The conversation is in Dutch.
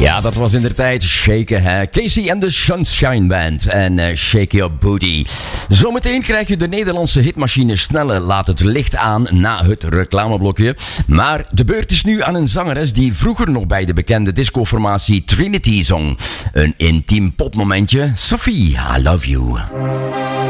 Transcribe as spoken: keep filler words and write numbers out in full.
Ja, dat was in de tijd shaken, hè. Casey and the Sunshine Band en uh, Shake Your Booty. Zometeen krijg je de Nederlandse hitmachine Snelle Laat het licht aan na het reclameblokje. Maar de beurt is nu aan een zangeres die vroeger nog bij de bekende discoformatie Trinity zong. Een intiem popmomentje. Sophie, I Love You.